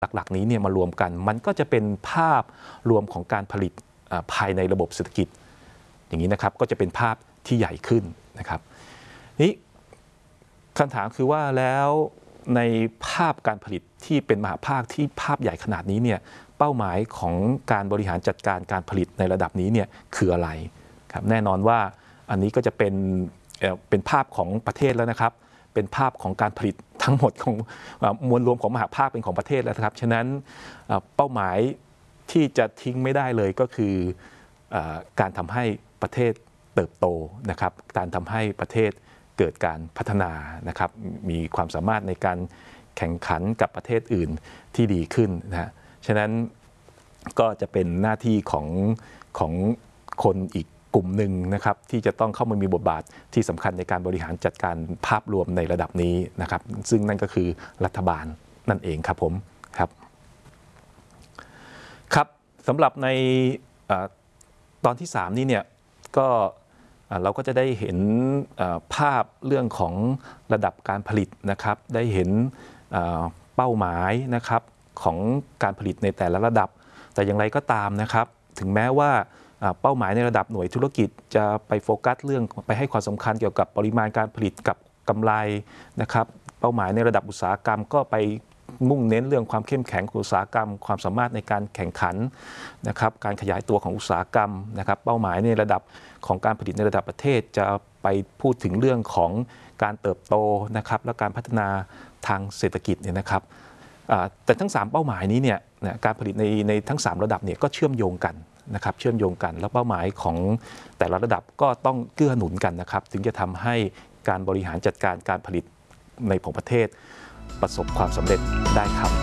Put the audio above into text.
หลักๆนี้เนี่ยมารวมกันมันก็จะเป็นภาพรวมของการผลิตภายในระบบเศรษฐกิจอย่างนี้นะครับก็จะเป็นภาพที่ใหญ่ขึ้นนะครับนี้คำถามคือว่าแล้วในภาพการผลิตที่เป็นมหาภาคที่ภาพใหญ่ขนาดนี้เนี่ยเป้าหมายของการบริหารจัดการการผลิตในระดับนี้เนี่ยคืออะไรครับแน่นอนว่าอันนี้ก็จะเป็นภาพของประเทศแล้วนะครับเป็นภาพของการผลิตทั้งหมดของมวลรวมของมหาภาคเป็นของประเทศแล้วครับฉะนั้นเป้าหมายที่จะทิ้งไม่ได้เลยก็คือการทำให้ประเทศเติบโตนะครับการทำให้ประเทศเกิดการพัฒนานะครับมีความสามารถในการแข่งขันกับประเทศอื่นที่ดีขึ้นนะฉะนั้นก็จะเป็นหน้าที่ของคนอีกกลุ่มหนึ่งนะครับที่จะต้องเข้ามามีบทบาทที่สำคัญในการบริหารจัดการภาพรวมในระดับนี้นะครับซึ่งนั่นก็คือรัฐบาลนั่นเองครับผมครับสำหรับในตอนที่3นี้เนี่ยก็เราก็จะได้เห็นภาพเรื่องของระดับการผลิตนะครับได้เห็นเป้าหมายนะครับของการผลิตในแต่ละระดับแต่อย่างไรก็ตามนะครับถึงแม้ว่าเป้าหมายในระดับหน่วยธุรกิจจะไปโฟกัสเรื่องไปให้ความสำคัญเกี่ยวกับปริมาณการผลิตกับกำไรนะครับเป้าหมายในระดับอุตสาหกรรมก็ไปมุ่งเน้นเรื่องความเข้มแข็งของอุตสาหกรรมความสามารถในการแข่งขันนะครับการขยายตัวของอุตสาหกรรมนะครับเป้าหมายในระดับของการผลิตในระดับประเทศจะไปพูดถึงเรื่องของการเติบโตนะครับและการพัฒนาทางเศรษฐกิจเนี่ยนะครับแต่ทั้ง3เป้าหมายนี้เนี่ยการผลิตในทั้ง3ระดับเนี่ยก็เชื่อมโยงกันนะครับเชื่อมโยงกันแล้วเป้าหมายของแต่ละระดับก็ต้องเกื้อหนุนกันนะครับถึงจะทำให้การบริหารจัดการการผลิตในของประเทศประสบความสำเร็จได้ครับ